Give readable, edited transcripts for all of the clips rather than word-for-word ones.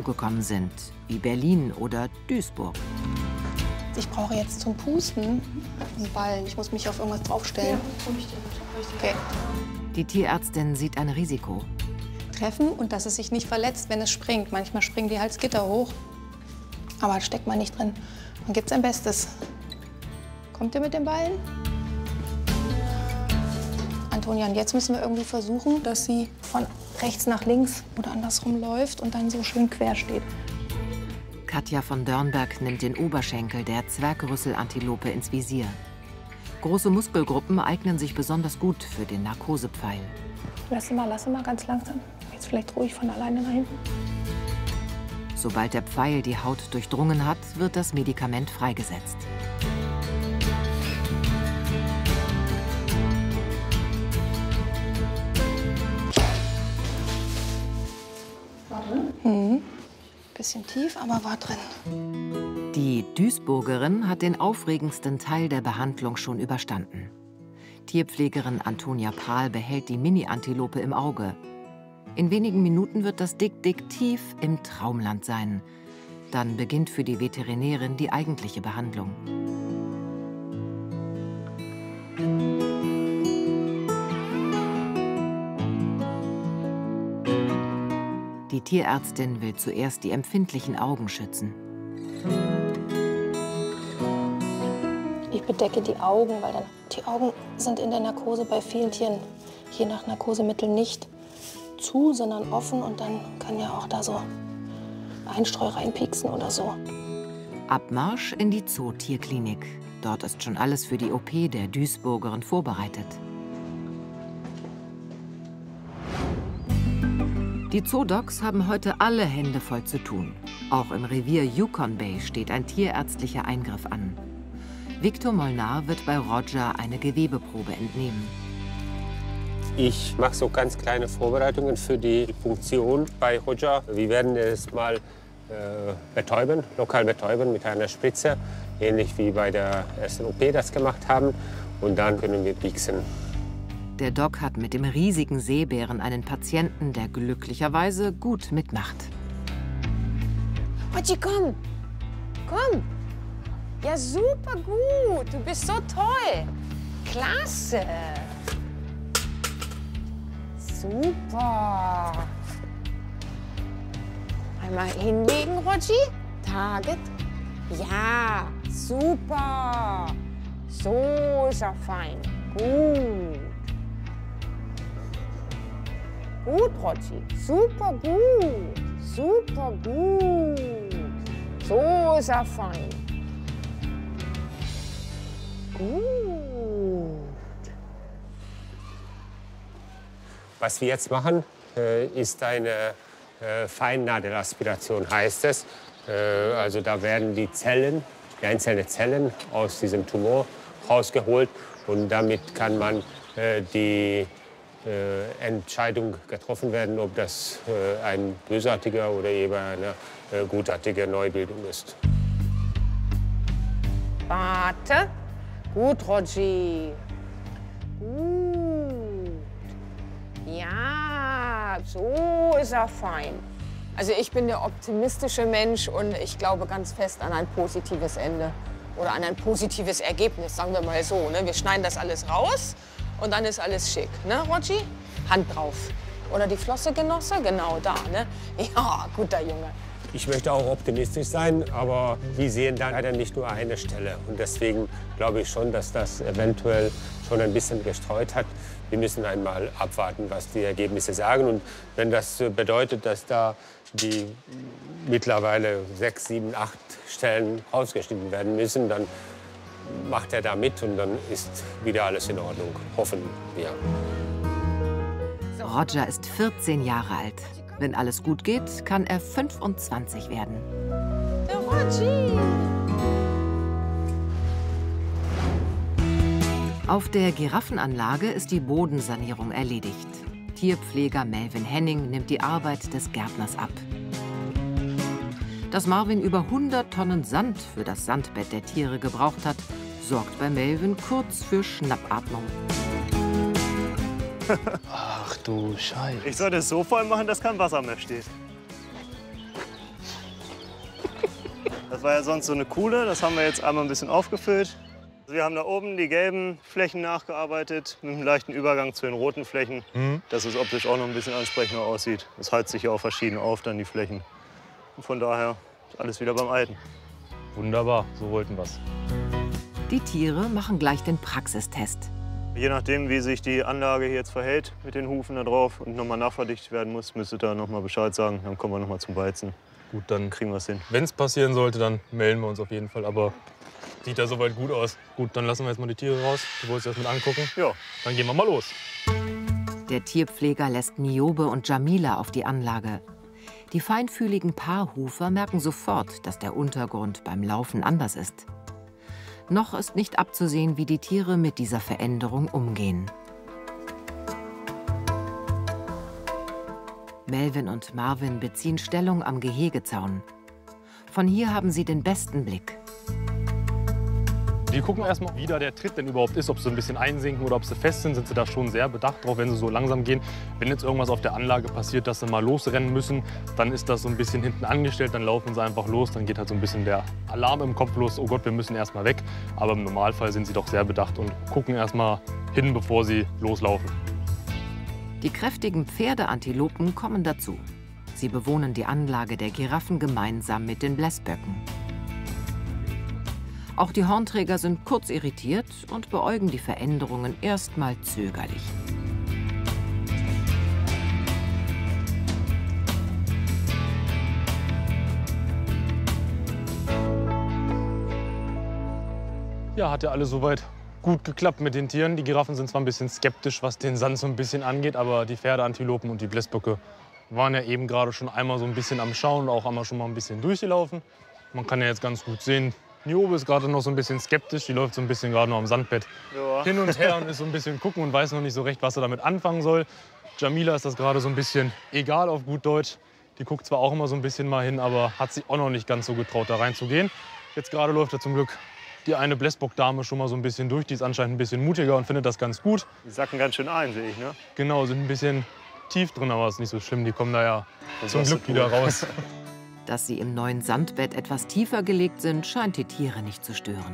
dazugekommen sind, wie Berlin oder Duisburg. Ich brauche jetzt zum Pusten einen Ballen. Ich muss mich auf irgendwas draufstellen. Okay. Die Tierärztin sieht ein Risiko. Treffen und dass es sich nicht verletzt, wenn es springt. Manchmal springen die Halsgitter hoch. Aber da steckt man nicht drin. Man gibt sein Bestes. Kommt ihr mit dem Ballen? Antonia, und jetzt müssen wir irgendwie versuchen, dass sie von rechts nach links oder andersrum läuft und dann so schön quer steht. Katja von Dörnberg nimmt den Oberschenkel der Zwergrüsselantilope ins Visier. Große Muskelgruppen eignen sich besonders gut für den Narkosepfeil. Lass mal ganz langsam. Jetzt vielleicht ruhig von alleine nach hinten. Sobald der Pfeil die Haut durchdrungen hat, wird das Medikament freigesetzt. War drin? Bisschen tief, aber war drin. Die Duisburgerin hat den aufregendsten Teil der Behandlung schon überstanden. Tierpflegerin Antonia Prahl behält die Mini-Antilope im Auge. In wenigen Minuten wird das Detektiv im Traumland sein. Dann beginnt für die Veterinärin die eigentliche Behandlung. Die Tierärztin will zuerst die empfindlichen Augen schützen. Ich bedecke die Augen, weil dann die Augen sind in der Narkose bei vielen Tieren, je nach Narkosemittel, nicht zu, sondern offen. Und dann kann ja auch da so Einstreu reinpieksen oder so. Abmarsch in die Zootierklinik. Dort ist schon alles für die OP der Duisburgerin vorbereitet. Die Zoodocs haben heute alle Hände voll zu tun. Auch im Revier Yukon Bay steht ein tierärztlicher Eingriff an. Victor Molnar wird bei Roger eine Gewebeprobe entnehmen. Ich mache so ganz kleine Vorbereitungen für die Punktion bei Roger. Wir werden es mal betäuben, lokal betäuben mit einer Spritze, ähnlich wie bei der ersten OP das gemacht haben. Und dann können wir pieksen. Der Doc hat mit dem riesigen Seebären einen Patienten, der glücklicherweise gut mitmacht. Roger, komm! Komm! Ja, super gut! Du bist so toll! Klasse! Super! Einmal hinlegen, Roger. Target. Ja, super! So ist er fein. Gut. Gut, Roger. Super gut. Super gut. So ist er fein. Gut. Was wir jetzt machen, ist eine Feinnadelaspiration, heißt es. Also da werden die Zellen, die einzelnen Zellen aus diesem Tumor rausgeholt. Und damit kann man die Entscheidung getroffen werden, ob das ein bösartiger oder eben eine gutartige Neubildung ist. Warte. Gut, Roger. Gut. Ja, so ist er fein. Also ich bin der optimistische Mensch und ich glaube ganz fest an ein positives Ende. Oder an ein positives Ergebnis, sagen wir mal so. Ne? Wir schneiden das alles raus und dann ist alles schick. Ne, Roger? Hand drauf. Oder die Flosse, Genosse? Genau, da. Ne? Ja, guter Junge. Ich möchte auch optimistisch sein, aber wir sehen dann leider nicht nur eine Stelle. Und deswegen glaube ich schon, dass das eventuell schon ein bisschen gestreut hat. Wir müssen einmal abwarten, was die Ergebnisse sagen. Und wenn das bedeutet, dass da die mittlerweile 6, 7, 8 Stellen ausgeschnitten werden müssen, dann macht er da mit und dann ist wieder alles in Ordnung. Hoffen wir. Roger ist 14 Jahre alt. Wenn alles gut geht, kann er 25 werden. Der Roger! Auf der Giraffenanlage ist die Bodensanierung erledigt. Tierpfleger Melvin Henning nimmt die Arbeit des Gärtners ab. Dass Marvin über 100 Tonnen Sand für das Sandbett der Tiere gebraucht hat, sorgt bei Melvin kurz für Schnappatmung. Ach du Scheiße. Ich soll das so voll machen, dass kein Wasser mehr steht. Das war ja sonst so eine Kuhle, das haben wir jetzt einmal ein bisschen aufgefüllt. Wir haben da oben die gelben Flächen nachgearbeitet, mit einem leichten Übergang zu den roten Flächen, dass es optisch auch noch ein bisschen ansprechender aussieht. Es heizt sich ja auch verschieden auf, dann die Flächen. Und von daher ist alles wieder beim Alten. Wunderbar, so wollten wir es. Die Tiere machen gleich den Praxistest. Je nachdem, wie sich die Anlage hier jetzt verhält mit den Hufen da drauf und nochmal nachverdichtet werden muss, müsstet ihr noch mal Bescheid sagen. Dann kommen wir noch mal zum Beizen. Gut, dann Kriegen wir es hin. wenn es passieren sollte, dann melden wir uns auf jeden Fall. Aber sieht ja soweit gut aus. Gut, dann lassen wir jetzt mal die Tiere raus. Du wolltest das mit angucken? Ja. Dann gehen wir mal los. Der Tierpfleger lässt Niobe und Jamila auf die Anlage. Die feinfühligen Paarhufer merken sofort, dass der Untergrund beim Laufen anders ist. Noch ist nicht abzusehen, wie die Tiere mit dieser Veränderung umgehen. Melvin und Marvin beziehen Stellung am Gehegezaun. Von hier haben sie den besten Blick. Die gucken erstmal, wie da der Tritt denn überhaupt ist, ob sie ein bisschen einsinken oder ob sie fest sind. Sind sie da schon sehr bedacht drauf, wenn sie so langsam gehen. Wenn jetzt irgendwas auf der Anlage passiert, dass sie mal losrennen müssen, dann ist das so ein bisschen hinten angestellt. Dann laufen sie einfach los. Dann geht halt so ein bisschen der Alarm im Kopf los. Oh Gott, wir müssen erst mal weg. Aber im Normalfall sind sie doch sehr bedacht und gucken erst mal hin, bevor sie loslaufen. Die kräftigen Pferdeantilopen kommen dazu. Sie bewohnen die Anlage der Giraffen gemeinsam mit den Blässböcken. Auch die Hornträger sind kurz irritiert und beäugen die Veränderungen erstmal zögerlich. Ja, hat ja alles soweit gut geklappt mit den Tieren. Die Giraffen sind zwar ein bisschen skeptisch, was den Sand so ein bisschen angeht, aber die Pferdeantilopen und die Blässböcke waren ja eben gerade schon einmal so ein bisschen am Schauen und auch einmal schon mal ein bisschen durchgelaufen. Man kann ja jetzt ganz gut sehen, Niobe ist gerade noch so ein bisschen skeptisch. Die läuft so ein bisschen gerade noch am Sandbett hin und her und ist so ein bisschen gucken und weiß noch nicht so recht, was er damit anfangen soll. Jamila ist das gerade so ein bisschen egal auf gut Deutsch. Die guckt zwar auch immer so ein bisschen mal hin, aber hat sich auch noch nicht ganz so getraut, da reinzugehen. Jetzt gerade läuft er zum Glück die eine Blässbock-Dame schon mal so ein bisschen durch. Die ist anscheinend ein bisschen mutiger und findet das ganz gut. Die sacken ganz schön ein, sehe ich, ne? Genau, sind ein bisschen tief drin, aber ist nicht so schlimm. Die kommen da ja zum Glück wieder raus. Dass sie im neuen Sandbett etwas tiefer gelegt sind, scheint die Tiere nicht zu stören.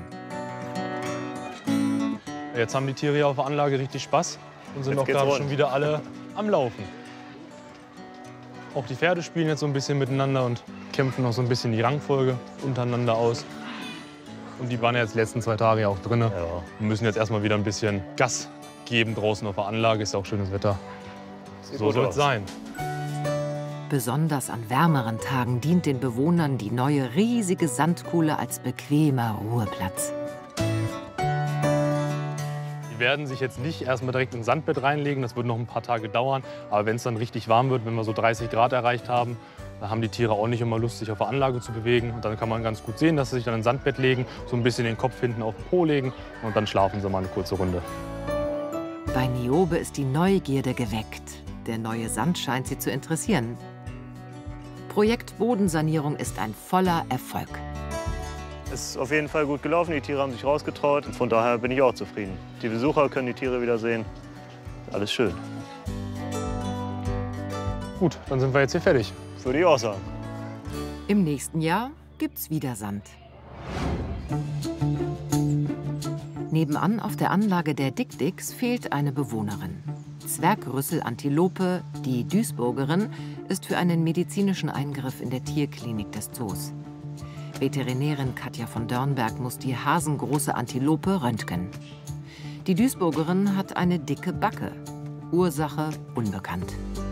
Jetzt haben die Tiere hier auf der Anlage richtig Spaß und sind auch gerade schon wieder alle am Laufen. Auch die Pferde spielen jetzt so ein bisschen miteinander und kämpfen noch so ein bisschen die Rangfolge untereinander aus. Und die waren ja jetzt die letzten 2 Tage ja auch drin. Ja. Und müssen jetzt erstmal wieder ein bisschen Gas geben draußen auf der Anlage. Ist ja auch schönes Wetter. So soll es sein. Besonders an wärmeren Tagen dient den Bewohnern die neue riesige Sandkuhle als bequemer Ruheplatz. Die werden sich jetzt nicht erstmal direkt ins Sandbett reinlegen, das wird noch ein paar Tage dauern. Aber wenn es dann richtig warm wird, wenn wir so 30 Grad erreicht haben, dann haben die Tiere auch nicht immer Lust, sich auf der Anlage zu bewegen. Und dann kann man ganz gut sehen, dass sie sich dann ins Sandbett legen, so ein bisschen den Kopf hinten auf den Po legen und dann schlafen sie mal eine kurze Runde. Bei Niobe ist die Neugierde geweckt. Der neue Sand scheint sie zu interessieren. Projekt Bodensanierung ist ein voller Erfolg. Es ist auf jeden Fall gut gelaufen, die Tiere haben sich rausgetraut. Und von daher bin ich auch zufrieden. Die Besucher können die Tiere wieder sehen. Alles schön. Gut, dann sind wir jetzt hier fertig. Würde ich auch sagen. Im nächsten Jahr gibt's wieder Sand. Nebenan auf der Anlage der Dick-Dicks fehlt eine Bewohnerin. Zwergrüsselantilope, die Duisburgerin, ist für einen medizinischen Eingriff in der Tierklinik des Zoos. Veterinärin Katja von Dörnberg muss die hasengroße Antilope röntgen. Die Duisburgerin hat eine dicke Backe. Ursache unbekannt.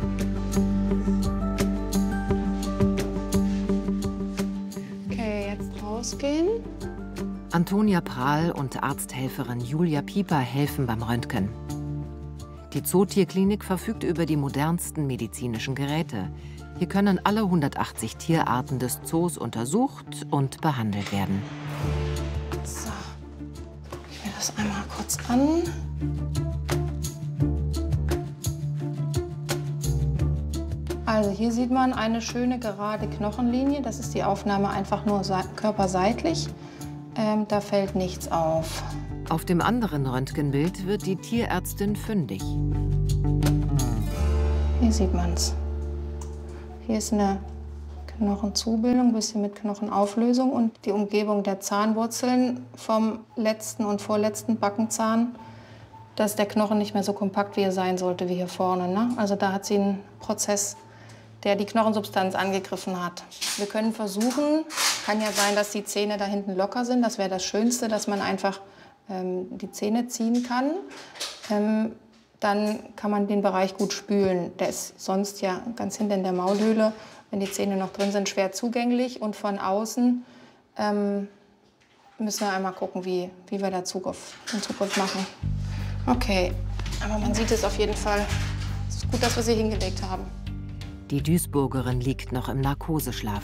Okay, jetzt rausgehen. Antonia Prahl und Arzthelferin Julia Pieper helfen beim Röntgen. Die Zootierklinik verfügt über die modernsten medizinischen Geräte. Hier können alle 180 Tierarten des Zoos untersucht und behandelt werden. So, ich will das einmal kurz an. Also hier sieht man eine schöne gerade Knochenlinie. Das ist die Aufnahme einfach nur körperseitlich. Da fällt nichts auf. Auf dem anderen Röntgenbild wird die Tierärztin fündig. Hier sieht man es. Hier ist eine Knochenzubildung, ein bisschen mit Knochenauflösung und die Umgebung der Zahnwurzeln vom letzten und vorletzten Backenzahn, dass der Knochen nicht mehr so kompakt, wie er sein sollte, wie hier vorne. Ne? Also da hat sie einen Prozess, der die Knochensubstanz angegriffen hat. Wir können versuchen, kann ja sein, dass die Zähne da hinten locker sind. Das wäre das Schönste, dass man einfach die Zähne ziehen kann. Dann kann man den Bereich gut spülen. Der ist sonst ja ganz hinten in der Maulhöhle, wenn die Zähne noch drin sind, schwer zugänglich. Und von außen müssen wir einmal gucken, wie wir da in Zukunft machen. Okay, aber man sieht es auf jeden Fall. Es ist gut, dass wir sie hingelegt haben. Die Duisburgerin liegt noch im Narkoseschlaf.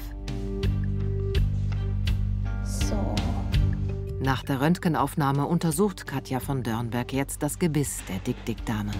So. Nach der Röntgenaufnahme untersucht Katja von Dörnberg jetzt das Gebiss der Dick-Dick-Dame.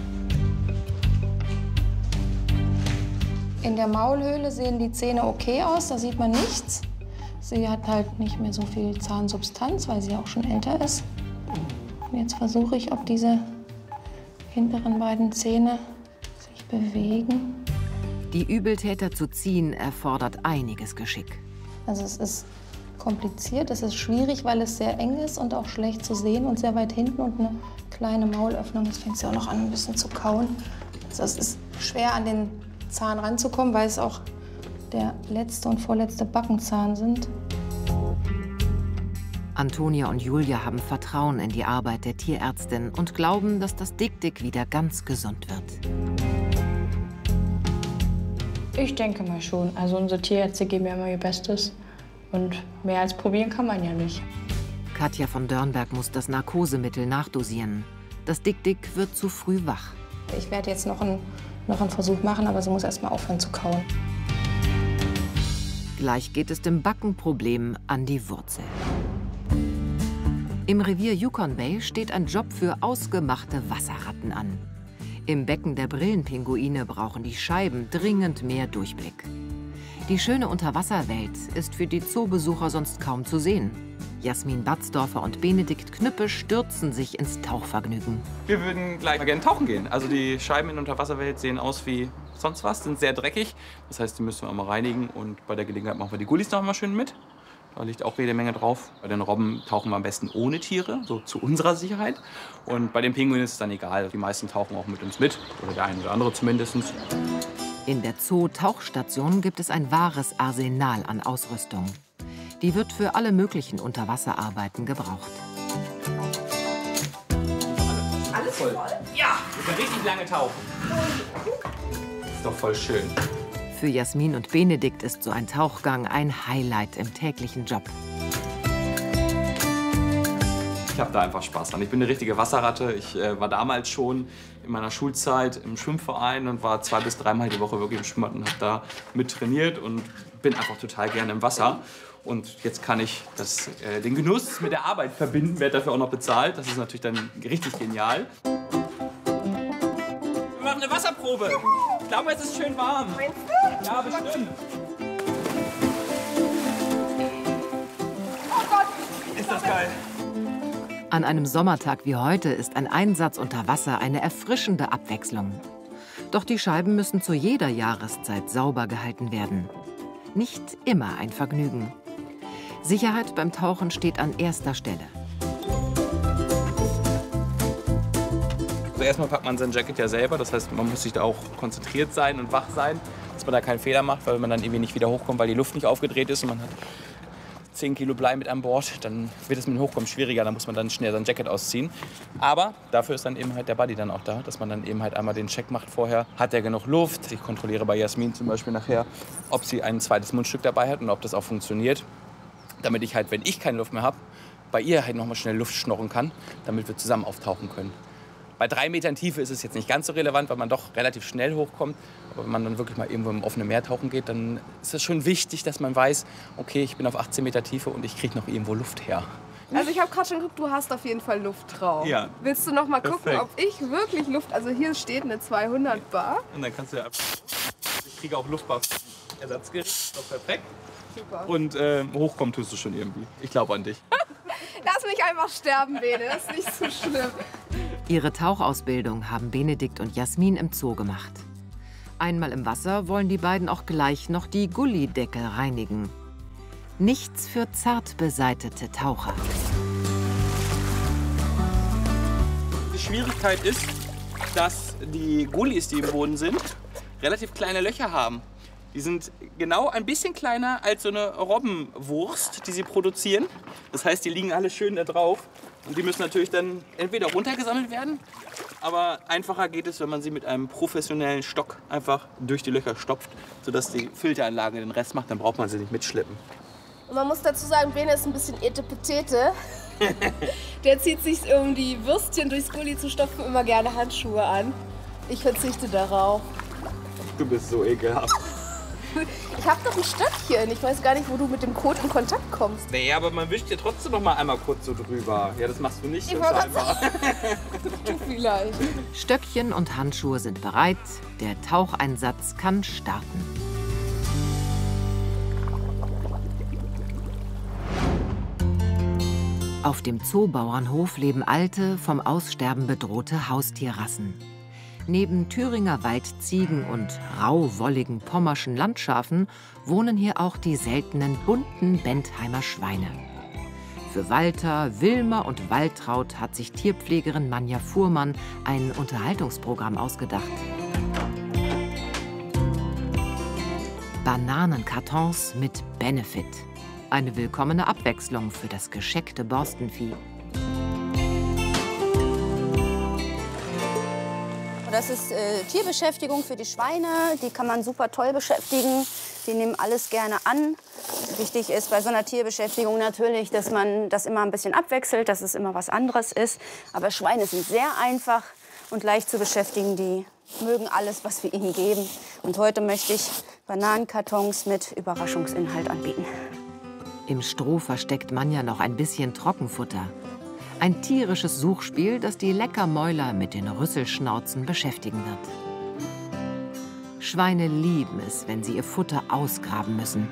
In der Maulhöhle sehen die Zähne okay aus, da sieht man nichts. Sie hat halt nicht mehr so viel Zahnsubstanz, weil sie auch schon älter ist. Und jetzt versuche ich, ob diese hinteren beiden Zähne sich bewegen. Die Übeltäter zu ziehen erfordert einiges Geschick. Also es ist kompliziert, es ist schwierig, weil es sehr eng ist und auch schlecht zu sehen und sehr weit hinten und eine kleine Maulöffnung. Jetzt fängt sie auch noch an, ein bisschen zu kauen. Also es ist schwer, an den Zahn ranzukommen, weil es auch der letzte und vorletzte Backenzahn sind. Antonia und Julia haben Vertrauen in die Arbeit der Tierärztin und glauben, dass das Dick-Dick wieder ganz gesund wird. Ich denke mal schon. Also unsere Tierärzte geben ja immer ihr Bestes. Und mehr als probieren kann man ja nicht. Katja von Dörnberg muss das Narkosemittel nachdosieren. Das Dick-Dick wird zu früh wach. Ich werde jetzt noch einen Versuch machen, aber sie muss erst mal aufhören zu kauen. Gleich geht es dem Backenproblem an die Wurzel. Im Revier Yukon Bay steht ein Job für ausgemachte Wasserratten an. Im Becken der Brillenpinguine brauchen die Scheiben dringend mehr Durchblick. Die schöne Unterwasserwelt ist für die Zoobesucher sonst kaum zu sehen. Jasmin Batzdorfer und Benedikt Knüppe stürzen sich ins Tauchvergnügen. Wir würden gleich mal gerne tauchen gehen. Also die Scheiben in der Unterwasserwelt sehen aus wie sonst was, sind sehr dreckig. Das heißt, die müssen wir einmal reinigen und bei der Gelegenheit machen wir die Gullis noch mal schön mit. Da liegt auch jede Menge drauf. Bei den Robben tauchen wir am besten ohne Tiere, so zu unserer Sicherheit. Und bei den Pinguinen ist es dann egal. Die meisten tauchen auch mit uns mit, oder der eine oder andere zumindest. In der Zoo-Tauchstation gibt es ein wahres Arsenal an Ausrüstung. Die wird für alle möglichen Unterwasserarbeiten gebraucht. Alles voll? Ja! Wir können richtig lange tauchen. Das ist doch voll schön. Für Jasmin und Benedikt ist so ein Tauchgang ein Highlight im täglichen Job. Ich habe da einfach Spaß dran. Ich bin eine richtige Wasserratte. Ich war damals schon in meiner Schulzeit im Schwimmverein und war 2- bis 3-mal die Woche wirklich im Schwimmbad und habe da mit trainiert und bin einfach total gerne im Wasser. Und jetzt kann ich den Genuss mit der Arbeit verbinden, werde dafür auch noch bezahlt. Das ist natürlich dann richtig genial. Wir machen eine Wasserprobe. Ich glaube, es ist schön warm. Meinst du? Ja, bestimmt. Oh Gott! Ist das geil? An einem Sommertag wie heute ist ein Einsatz unter Wasser eine erfrischende Abwechslung. Doch die Scheiben müssen zu jeder Jahreszeit sauber gehalten werden. Nicht immer ein Vergnügen. Sicherheit beim Tauchen steht an erster Stelle. Also erstmal packt man sein Jacket ja selber, das heißt, man muss sich da auch konzentriert sein und wach sein, dass man da keinen Fehler macht, weil man dann irgendwie nicht wieder hochkommt, weil die Luft nicht aufgedreht ist und man hat 10 Kilo Blei mit an Bord, dann wird es mit dem Hochkommen schwieriger, dann muss man dann schnell sein Jacket ausziehen. Aber dafür ist dann eben halt der Buddy dann auch da, dass man dann eben halt einmal den Check macht vorher. Hat er genug Luft? Ich kontrolliere bei Jasmin zum Beispiel nachher, ob sie ein zweites Mundstück dabei hat und ob das auch funktioniert. Damit ich halt, wenn ich keine Luft mehr habe, bei ihr halt noch mal schnell Luft schnorren kann, damit wir zusammen auftauchen können. Bei 3 Metern Tiefe ist es jetzt nicht ganz so relevant, weil man doch relativ schnell hochkommt. Aber wenn man dann wirklich mal irgendwo im offenen Meer tauchen geht, dann ist es schon wichtig, dass man weiß, okay, ich bin auf 18 Meter Tiefe und ich kriege noch irgendwo Luft her. Also ich habe gerade schon geguckt, du hast auf jeden Fall Luft drauf. Ja. Willst du noch mal gucken, Perfekt. ob ich wirklich Luft... Also hier steht eine 200 Bar. Und dann kannst du ja... Ich kriege auch Luftbauersatzgerät, ist doch perfekt. Super. Und hochkommen tust du schon irgendwie. Ich glaube an dich. Lass mich einfach sterben, Bene. Das ist nicht so schlimm. Ihre Tauchausbildung haben Benedikt und Jasmin im Zoo gemacht. Einmal im Wasser wollen die beiden auch gleich noch die Gullideckel reinigen. Nichts für zart beseitete Taucher. Die Schwierigkeit ist, dass die Gullis, die im Boden sind, relativ kleine Löcher haben. Die sind genau ein bisschen kleiner als so eine Robbenwurst, die sie produzieren. Das heißt, die liegen alle schön da drauf. Und die müssen natürlich dann entweder runtergesammelt werden, aber einfacher geht es, wenn man sie mit einem professionellen Stock einfach durch die Löcher stopft, sodass die Filteranlage den Rest macht. Dann braucht man sie nicht mitschleppen. Und man muss dazu sagen, Bene ist ein bisschen etepetete. Der zieht sich, um die Würstchen durchs Gulli zu stopfen, immer gerne Handschuhe an. Ich verzichte darauf. Du bist so ekelhaft. Ich hab doch ein Stöckchen. Ich weiß gar nicht, wo du mit dem Kot in Kontakt kommst. Nee, aber man wischt ja trotzdem noch mal einmal kurz so drüber. Ja, das machst du nicht. Ich wollte du vielleicht. Stöckchen und Handschuhe sind bereit. Der Taucheinsatz kann starten. Auf dem Zoobauernhof leben alte, vom Aussterben bedrohte Haustierrassen. Neben Thüringer Waldziegen und rauwolligen pommerschen Landschafen wohnen hier auch die seltenen bunten Bentheimer Schweine. Für Walter, Wilma und Waltraud hat sich Tierpflegerin Manja Fuhrmann ein Unterhaltungsprogramm ausgedacht. Bananenkartons mit Benefit. Eine willkommene Abwechslung für das gescheckte Borstenvieh. Das ist Tierbeschäftigung für die Schweine. Die kann man super toll beschäftigen. Die nehmen alles gerne an. Wichtig ist bei so einer Tierbeschäftigung natürlich, dass man das immer ein bisschen abwechselt, dass es immer was anderes ist. Aber Schweine sind sehr einfach und leicht zu beschäftigen. Die mögen alles, was wir ihnen geben. Und heute möchte ich Bananenkartons mit Überraschungsinhalt anbieten. Im Stroh versteckt Manja noch ein bisschen Trockenfutter. Ein tierisches Suchspiel, das die Leckermäuler mit den Rüsselschnauzen beschäftigen wird. Schweine lieben es, wenn sie ihr Futter ausgraben müssen.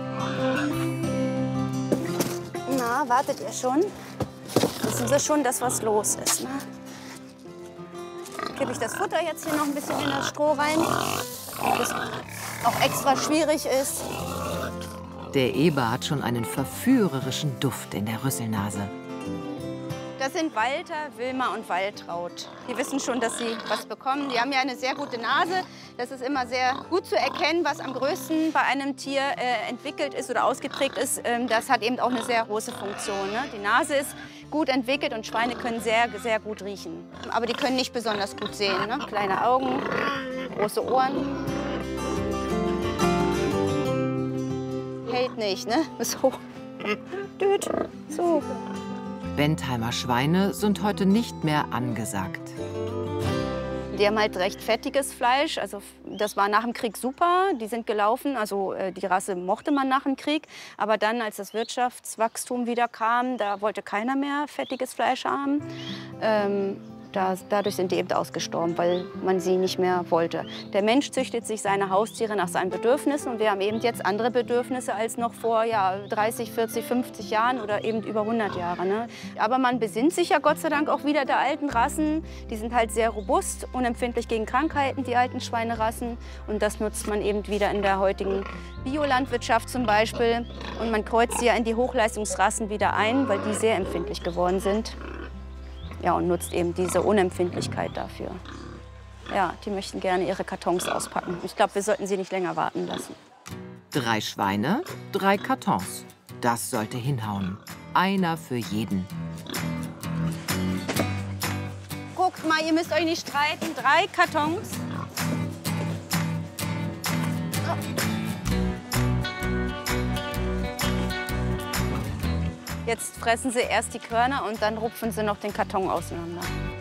Na, wartet ihr schon? Wissen Sie schon, dass was los ist, ne? Gebe ich das Futter jetzt hier noch ein bisschen in das Stroh rein, das auch extra schwierig ist. Der Eber hat schon einen verführerischen Duft in der Rüsselnase. Das sind Walter, Wilma und Waltraud. Die wissen schon, dass sie was bekommen. Die haben ja eine sehr gute Nase. Das ist immer sehr gut zu erkennen, was am größten bei einem Tier entwickelt ist oder ausgeprägt ist. Das hat eben auch eine sehr große Funktion, ne? Die Nase ist gut entwickelt und Schweine können sehr, sehr gut riechen. Aber die können nicht besonders gut sehen, ne? Kleine Augen, große Ohren. Hält nicht, ne? So. Düt. So. Bentheimer Schweine sind heute nicht mehr angesagt. Die haben halt recht fettiges Fleisch. Also das war nach dem Krieg super. Die sind gelaufen. Also die Rasse mochte man nach dem Krieg. Aber dann, als das Wirtschaftswachstum wieder kam, da wollte keiner mehr fettiges Fleisch haben. Dadurch sind die eben ausgestorben, weil man sie nicht mehr wollte. Der Mensch züchtet sich seine Haustiere nach seinen Bedürfnissen und wir haben eben jetzt andere Bedürfnisse als noch vor 30, 40, 50 Jahren oder eben über 100 Jahre. Ne? Aber man besinnt sich ja Gott sei Dank auch wieder der alten Rassen. Die sind halt sehr robust, unempfindlich gegen Krankheiten, die alten Schweinerassen. Und das nutzt man eben wieder in der heutigen Biolandwirtschaft zum Beispiel. Und man kreuzt sie ja in die Hochleistungsrassen wieder ein, weil die sehr empfindlich geworden sind. Ja, und nutzt eben diese Unempfindlichkeit dafür. Ja, die möchten gerne ihre Kartons auspacken. Ich glaube, wir sollten sie nicht länger warten lassen. 3 Schweine, 3 Kartons. Das sollte hinhauen. Einer für jeden. Guckt mal, ihr müsst euch nicht streiten. 3 Kartons. Jetzt fressen sie erst die Körner und dann rupfen sie noch den Karton auseinander.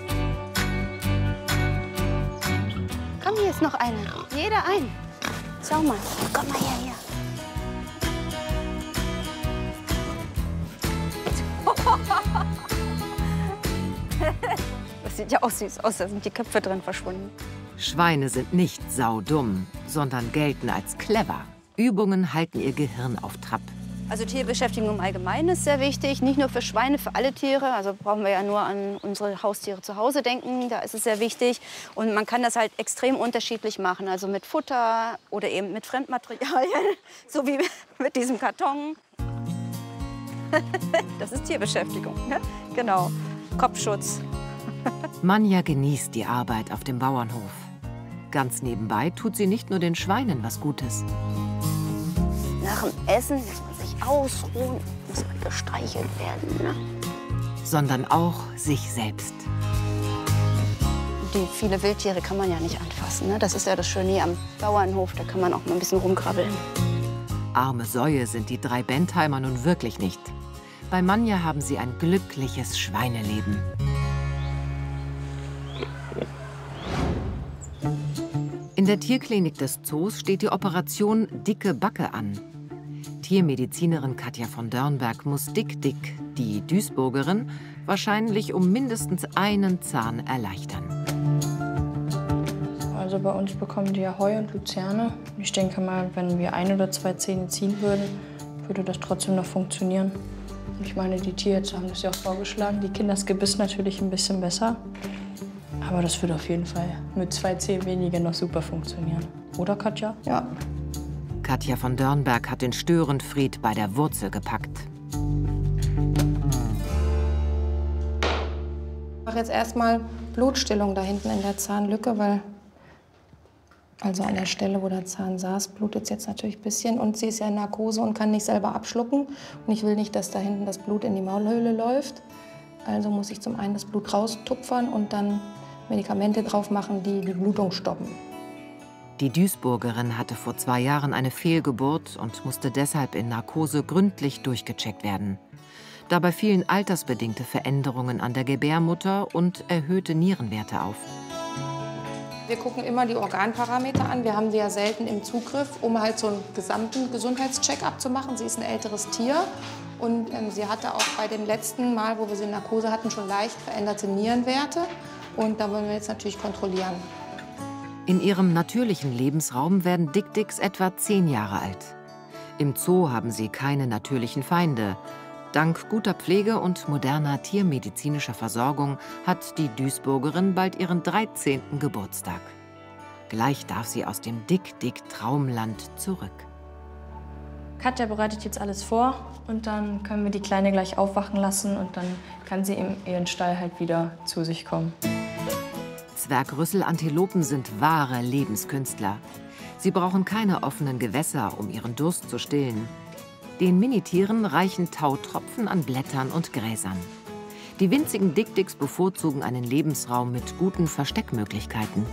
Komm, hier ist noch eine. Jeder ein. Schau mal. Komm mal her. Das sieht ja auch süß aus. Da sind die Köpfe drin verschwunden. Schweine sind nicht saudumm, sondern gelten als clever. Übungen halten ihr Gehirn auf Trab. Also Tierbeschäftigung im Allgemeinen ist sehr wichtig, nicht nur für Schweine, für alle Tiere. Also brauchen wir ja nur an unsere Haustiere zu Hause denken, da ist es sehr wichtig. Und man kann das halt extrem unterschiedlich machen, also mit Futter oder eben mit Fremdmaterialien, so wie mit diesem Karton. Das ist Tierbeschäftigung, ne? Genau, Kopfschutz. Manja genießt die Arbeit auf dem Bauernhof. Ganz nebenbei tut sie nicht nur den Schweinen was Gutes. Nach dem Essen muss man sich ausruhen, muss man gestreichelt werden. Ne? Sondern auch sich selbst. Die viele Wildtiere kann man ja nicht anfassen. Ne? Das ist ja das Schöne hier am Bauernhof, da kann man auch mal ein bisschen rumkrabbeln. Arme Säue sind die 3 Bentheimer nun wirklich nicht. Bei Manja haben sie ein glückliches Schweineleben. In der Tierklinik des Zoos steht die Operation Dicke Backe an. Tiermedizinerin Katja von Dörnberg muss Dick, die Duisburgerin, wahrscheinlich um mindestens einen Zahn erleichtern. Also bei uns bekommen die ja Heu und Luzerne. Ich denke mal, wenn wir 1 oder 2 Zähne ziehen würden, würde das trotzdem noch funktionieren. Ich meine, die Tierärzte haben das ja auch vorgeschlagen. Die Kinder das Gebiss natürlich ein bisschen besser. Aber das würde auf jeden Fall mit 2 Zähnen weniger noch super funktionieren. Oder, Katja? Ja. Katja von Dörnberg hat den Störenfried bei der Wurzel gepackt. Ich mache jetzt erstmal Blutstillung da hinten in der Zahnlücke, weil also an der Stelle, wo der Zahn saß, blutet es jetzt natürlich ein bisschen. Und sie ist ja in Narkose und kann nicht selber abschlucken. Und ich will nicht, dass da hinten das Blut in die Maulhöhle läuft. Also muss ich zum einen das Blut raustupfern und dann Medikamente drauf machen, die die Blutung stoppen. Die Duisburgerin hatte vor 2 Jahren eine Fehlgeburt und musste deshalb in Narkose gründlich durchgecheckt werden. Dabei fielen altersbedingte Veränderungen an der Gebärmutter und erhöhte Nierenwerte auf. Wir gucken immer die Organparameter an. Wir haben sie ja selten im Zugriff, um halt so einen gesamten Gesundheitscheck-up zu machen. Sie ist ein älteres Tier und sie hatte auch bei dem letzten Mal, wo wir sie in Narkose hatten, schon leicht veränderte Nierenwerte. Und da wollen wir jetzt natürlich kontrollieren. In ihrem natürlichen Lebensraum werden Dick-Dicks etwa 10 Jahre alt. Im Zoo haben sie keine natürlichen Feinde. Dank guter Pflege und moderner tiermedizinischer Versorgung hat die Duisburgerin bald ihren 13. Geburtstag. Gleich darf sie aus dem Dick-Dick-Traumland zurück. Katja bereitet jetzt alles vor und dann können wir die Kleine gleich aufwachen lassen und dann kann sie in ihren Stall halt wieder zu sich kommen. Zwergrüssel-Antilopen sind wahre Lebenskünstler. Sie brauchen keine offenen Gewässer, um ihren Durst zu stillen. Den Minitieren reichen Tautropfen an Blättern und Gräsern. Die winzigen Dick-Dicks bevorzugen einen Lebensraum mit guten Versteckmöglichkeiten.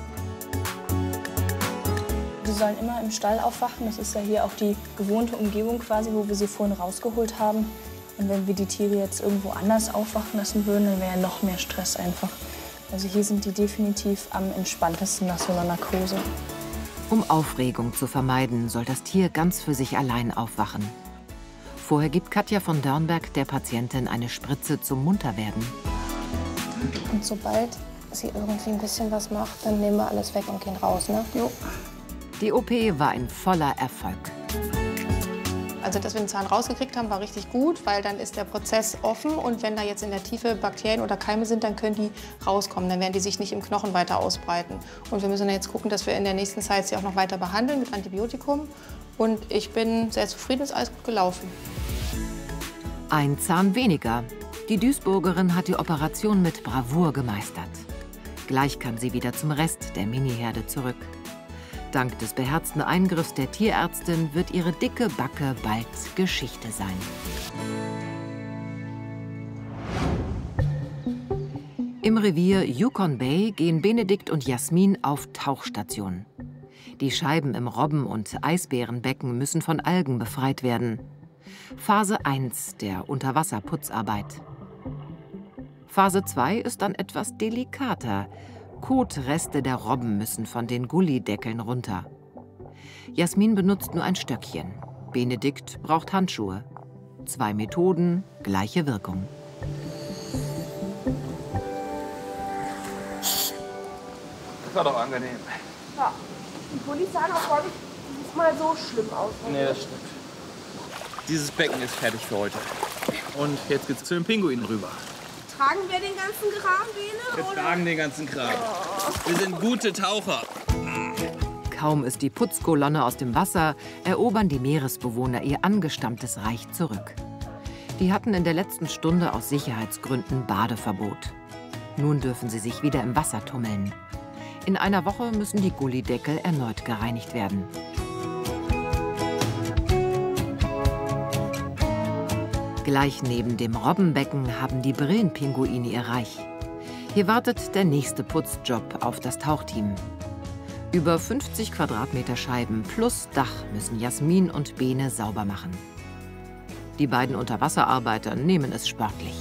Sie sollen immer im Stall aufwachen. Das ist ja hier auch die gewohnte Umgebung quasi, wo wir sie vorhin rausgeholt haben. Und wenn wir die Tiere jetzt irgendwo anders aufwachen lassen würden, dann wäre noch mehr Stress einfach. Also hier sind die definitiv am entspanntesten nach so einer Narkose. Um Aufregung zu vermeiden, soll das Tier ganz für sich allein aufwachen. Vorher gibt Katja von Dörnberg der Patientin eine Spritze zum Munterwerden. Und sobald sie irgendwie ein bisschen was macht, dann nehmen wir alles weg und gehen raus, ne? Jo. Die OP war ein voller Erfolg. Also, dass wir den Zahn rausgekriegt haben, war richtig gut, weil dann ist der Prozess offen und wenn da jetzt in der Tiefe Bakterien oder Keime sind, dann können die rauskommen. Dann werden die sich nicht im Knochen weiter ausbreiten. Und wir müssen dann jetzt gucken, dass wir in der nächsten Zeit sie auch noch weiter behandeln mit Antibiotikum. Und ich bin sehr zufrieden, ist alles gut gelaufen. Ein Zahn weniger. Die Duisburgerin hat die Operation mit Bravour gemeistert. Gleich kann sie wieder zum Rest der Miniherde zurück. Dank des beherzten Eingriffs der Tierärztin wird ihre dicke Backe bald Geschichte sein. Im Revier Yukon Bay gehen Benedikt und Jasmin auf Tauchstation. Die Scheiben im Robben- und Eisbärenbecken müssen von Algen befreit werden. Phase 1 der Unterwasserputzarbeit. Phase 2 ist dann etwas delikater. Kotreste der Robben müssen von den Gullideckeln runter. Jasmin benutzt nur ein Stöckchen. Benedikt braucht Handschuhe. 2 Methoden, gleiche Wirkung. Das war doch angenehm. Ja, die Gullis sahen auch gar nicht diesmal so schlimm aus. Nee, das stimmt. Dieses Becken ist fertig für heute. Und jetzt geht's zu den Pinguinen rüber. Tragen wir den ganzen Kram, Bene? Wir tragen den ganzen Kram. Wir sind gute Taucher. Kaum ist die Putzkolonne aus dem Wasser, erobern die Meeresbewohner ihr angestammtes Reich zurück. Die hatten in der letzten Stunde aus Sicherheitsgründen Badeverbot. Nun dürfen sie sich wieder im Wasser tummeln. In einer Woche müssen die Gullydeckel erneut gereinigt werden. Gleich neben dem Robbenbecken haben die Brillenpinguine ihr Reich. Hier wartet der nächste Putzjob auf das Tauchteam. Über 50 Quadratmeter Scheiben plus Dach müssen Jasmin und Bene sauber machen. Die beiden Unterwasserarbeiter nehmen es sportlich.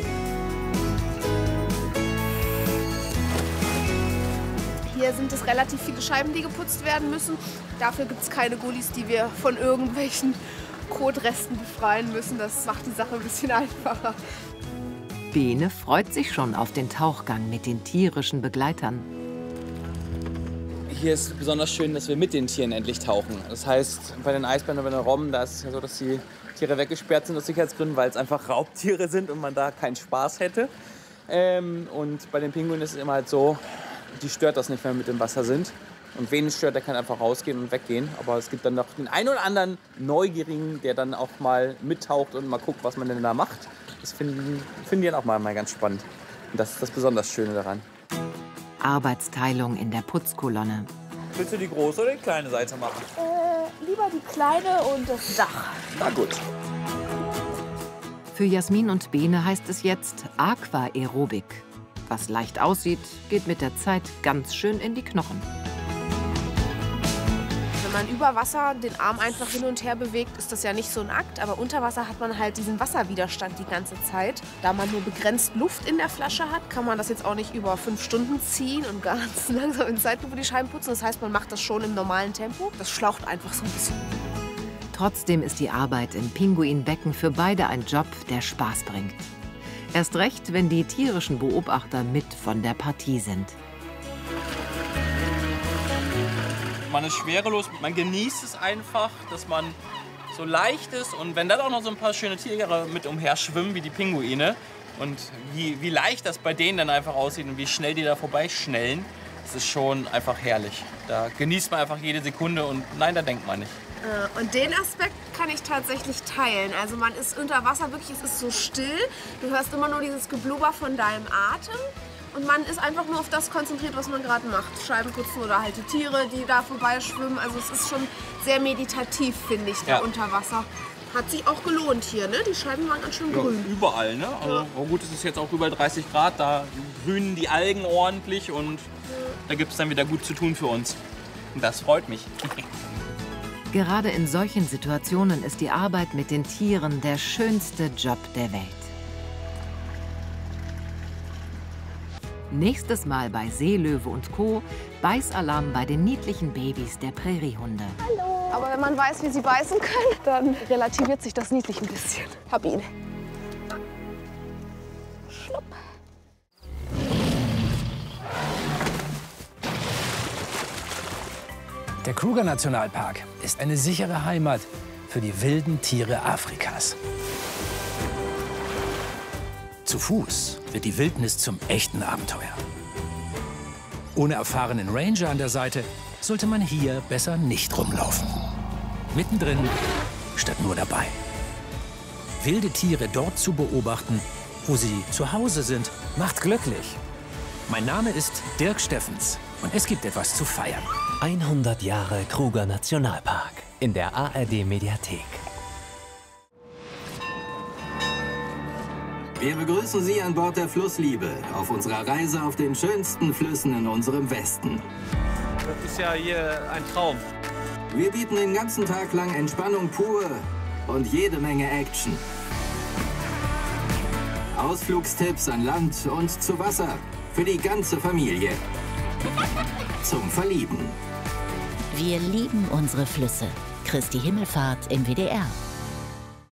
Hier sind es relativ viele Scheiben, die geputzt werden müssen. Dafür gibt es keine Gullis, die wir von irgendwelchen Kotresten befreien müssen. Das macht die Sache ein bisschen einfacher. Bene freut sich schon auf den Tauchgang mit den tierischen Begleitern. Hier ist besonders schön, dass wir mit den Tieren endlich tauchen. Das heißt, bei den Eisbären und bei den Robben, da ist es ja so, dass die Tiere weggesperrt sind aus Sicherheitsgründen, weil es einfach Raubtiere sind und man da keinen Spaß hätte. Und bei den Pinguinen ist es immer halt so, die stört das nicht, wenn wir mit im Wasser sind. Und wen es stört, der kann einfach rausgehen und weggehen. Aber es gibt dann noch den einen oder anderen Neugierigen, der dann auch mal mittaucht und mal guckt, was man denn da macht. Das finden die dann auch mal ganz spannend. Und das ist das besonders Schöne daran. Arbeitsteilung in der Putzkolonne. Willst du die große oder die kleine Seite machen? Lieber die kleine und das Dach. Na gut. Für Jasmin und Bene heißt es jetzt Aquaerobik. Was leicht aussieht, geht mit der Zeit ganz schön in die Knochen. Wenn man über Wasser den Arm einfach hin und her bewegt, ist das ja nicht so ein Akt. Aber unter Wasser hat man halt diesen Wasserwiderstand die ganze Zeit. Da man nur begrenzt Luft in der Flasche hat, kann man das jetzt auch nicht über 5 Stunden ziehen und ganz langsam in Zeitlupe die Scheiben putzen. Das heißt, man macht das schon im normalen Tempo. Das schlaucht einfach so ein bisschen. Trotzdem ist die Arbeit im Pinguinbecken für beide ein Job, der Spaß bringt. Erst recht, wenn die tierischen Beobachter mit von der Partie sind. Man ist schwerelos, man genießt es einfach, dass man so leicht ist. Und wenn dann auch noch so ein paar schöne Tiere mit umher schwimmen, wie die Pinguine, und wie leicht das bei denen dann einfach aussieht und wie schnell die da vorbeischnellen, das ist schon einfach herrlich. Da genießt man einfach jede Sekunde und nein, da denkt man nicht. Und den Aspekt kann ich tatsächlich teilen. Also man ist unter Wasser wirklich, es ist so still. Du hörst immer nur dieses Geblubber von deinem Atem. Und man ist einfach nur auf das konzentriert, was man gerade macht. Scheiben putzen oder halt die Tiere, die da vorbeischwimmen. Also es ist schon sehr meditativ, finde ich, da unter Wasser. Hat sich auch gelohnt hier, ne? Die Scheiben waren ganz schön grün. Überall, ne? Also, oh gut, es ist jetzt auch über 30 Grad, da grünen die Algen ordentlich und da gibt es dann wieder gut zu tun für uns. Und das freut mich. Gerade in solchen Situationen ist die Arbeit mit den Tieren der schönste Job der Welt. Nächstes Mal bei Seelöwe und Co. Beißalarm bei den niedlichen Babys der Präriehunde. Hallo. Aber wenn man weiß, wie sie beißen können, dann relativiert sich das niedlich ein bisschen. Hab ihn. Schlupp. Der Kruger-Nationalpark ist eine sichere Heimat für die wilden Tiere Afrikas. Zu Fuß wird die Wildnis zum echten Abenteuer. Ohne erfahrenen Ranger an der Seite sollte man hier besser nicht rumlaufen. Mittendrin statt nur dabei. Wilde Tiere dort zu beobachten, wo sie zu Hause sind, macht glücklich. Mein Name ist Dirk Steffens und es gibt etwas zu feiern. 100 Jahre Kruger Nationalpark in der ARD-Mediathek. Wir begrüßen Sie an Bord der Flussliebe auf unserer Reise auf den schönsten Flüssen in unserem Westen. Das ist ja hier ein Traum. Wir bieten den ganzen Tag lang Entspannung pur und jede Menge Action. Ausflugstipps an Land und zu Wasser für die ganze Familie. Zum Verlieben. Wir lieben unsere Flüsse. Christi Himmelfahrt im WDR.